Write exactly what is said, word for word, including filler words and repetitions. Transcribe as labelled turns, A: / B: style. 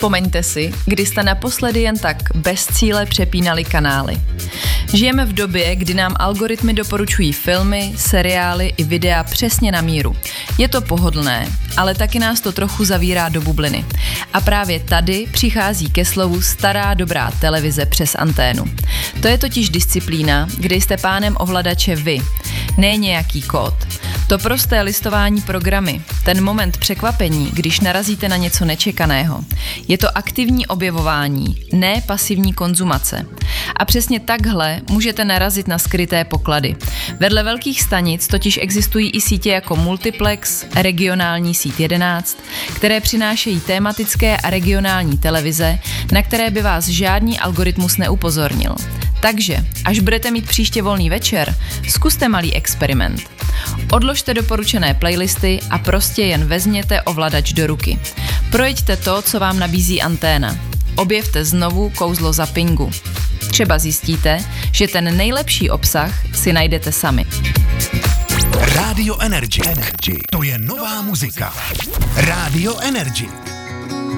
A: Vzpomeňte si, kdy jste naposledy jen tak bez cíle přepínali kanály. Žijeme v době, kdy nám algoritmy doporučují filmy, seriály i videa přesně na míru. Je to pohodlné, ale taky nás to trochu zavírá do bubliny. A právě tady přichází ke slovu stará dobrá televize přes anténu. To je totiž disciplína, kdy jste pánem ovladače vy, ne nějaký kód. To prosté listování programy, ten moment překvapení, když narazíte na něco nečekaného. Je to aktivní objevování, ne pasivní konzumace. A přesně takhle můžete narazit na skryté poklady. Vedle velkých stanic totiž existují i sítě jako Multiplex, regionální síť jedenáct, které přinášejí tematické a regionální televize, na které by vás žádný algoritmus neupozornil. Takže, až budete mít příště volný večer, zkuste malý experiment. Odložte doporučené playlisty a prostě jen vezměte ovladač do ruky. Projeďte to, co vám nabízí anténa. Objevte znovu kouzlo zappingu. Třeba zjistíte, že ten nejlepší obsah si najdete sami.
B: Radio Energy. Energy. To je nová muzika. Radio Energy.